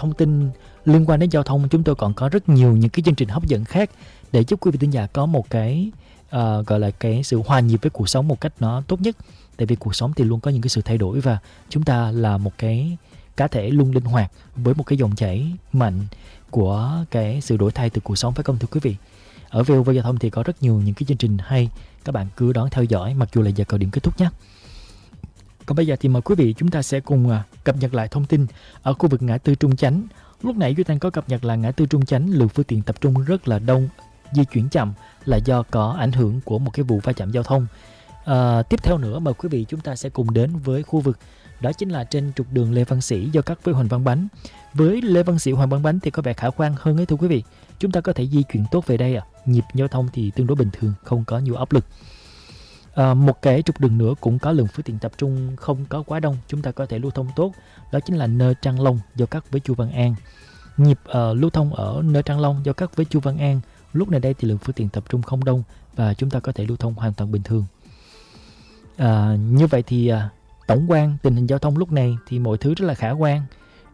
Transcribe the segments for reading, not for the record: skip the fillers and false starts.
thông tin liên quan đến giao thông, chúng tôi còn có rất nhiều những cái chương trình hấp dẫn khác để giúp quý vị thính giả có một cái gọi là cái sự hòa nhịp với cuộc sống một cách nó tốt nhất. Tại vì cuộc sống thì luôn có những cái sự thay đổi và chúng ta là một cái cá thể luôn linh hoạt với một cái dòng chảy mạnh của cái sự đổi thay từ cuộc sống, phải không thưa quý vị? Ở VOV Giao thông thì có rất nhiều những cái chương trình hay, các bạn cứ đón theo dõi mặc dù là giờ cao điểm kết thúc nhé. Còn bây giờ thì mời quý vị chúng ta sẽ cùng cập nhật lại thông tin ở khu vực ngã tư Trung Chánh. Lúc nãy Duy Thanh có cập nhật là ngã tư Trung Chánh lượng phương tiện tập trung rất là đông, di chuyển chậm là do có ảnh hưởng của một cái vụ va chạm giao thông. Tiếp theo nữa mời quý vị chúng ta sẽ cùng đến với khu vực đó chính là trên trục đường Lê Văn Sĩ giao cắt với Hoàng Văn Bánh. Với Lê Văn Sĩ Hoàng Văn Bánh thì có vẻ khả quan hơn ấy thưa quý vị. Chúng ta có thể di chuyển tốt về đây nhịp giao thông thì tương đối bình thường, không có nhiều áp lực. Một cái trục đường nữa cũng có lượng phương tiện tập trung không có quá đông, chúng ta có thể lưu thông tốt, đó chính là Nơ Trang Long giao cắt với Chu Văn An. Nhịp lưu thông ở Nơ Trang Long giao cắt với Chu Văn An, lúc này đây thì lượng phương tiện tập trung không đông và chúng ta có thể lưu thông hoàn toàn bình thường. Như vậy thì tổng quan tình hình giao thông lúc này thì mọi thứ rất là khả quan.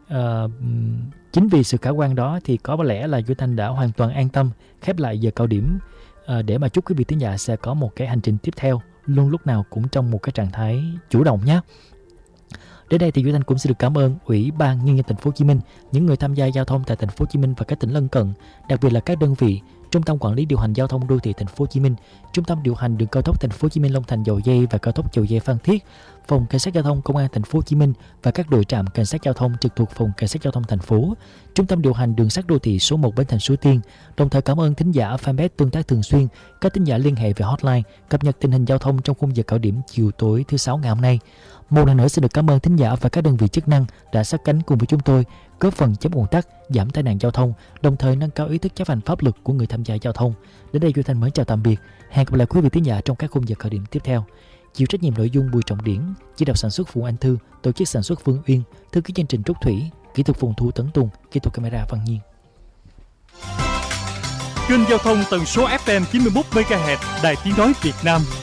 Chính vì sự khả quan đó thì có lẽ là Duy Thanh đã hoàn toàn an tâm khép lại giờ cao điểm để mà chúc quý vị thính giả sẽ có một cái hành trình tiếp theo luôn lúc nào cũng trong một cái trạng thái chủ động nhé. Đến đây thì Duy Thanh cũng xin được cảm ơn Ủy ban Nhân dân thành phố Hồ Chí Minh, những người tham gia giao thông tại thành phố Hồ Chí Minh và các tỉnh lân cận, đặc biệt là các đơn vị Trung tâm Quản lý điều hành giao thông đô thị thành phố Hồ Chí Minh, Trung tâm điều hành đường cao tốc thành phố Hồ Chí Minh Long Thành Dầu Giây và cao tốc Dầu Giây Phan Thiết, Phòng Cảnh sát giao thông Công an thành phố Hồ Chí Minh và các đội trạm cảnh sát giao thông trực thuộc Phòng Cảnh sát giao thông thành phố, Trung tâm điều hành đường sắt đô thị số 1 Bến Thành Suối Tiên. Đồng thời cảm ơn thính giả fanpage tương tác thường xuyên, các thính giả liên hệ về hotline cập nhật tình hình giao thông trong khung giờ cao điểm chiều tối thứ Sáu ngày hôm nay. Một lần nữa xin được cảm ơn thính giả và các đơn vị chức năng đã sát cánh cùng với chúng tôi, góp phần chống ùn tắc, giảm tai nạn giao thông, đồng thời nâng cao ý thức chấp hành pháp luật của người tham gia giao thông. Đến đây Duy Thanh mới chào tạm biệt. Hẹn gặp lại quý vị thính giả trong các khung giờ cao điểm tiếp theo. Chịu trách nhiệm nội dung Bùi Trọng Điển, chỉ đạo sản xuất Phùng Anh Thư, tổ chức sản xuất Phương Uyên, thư ký chương trình Trúc Thủy, kỹ thuật phòng thu Tấn Tùng, kỹ thuật camera Văn Nhiên. Kênh giao thông tần số FM 91 MHz, Đài Tiếng nói Việt Nam.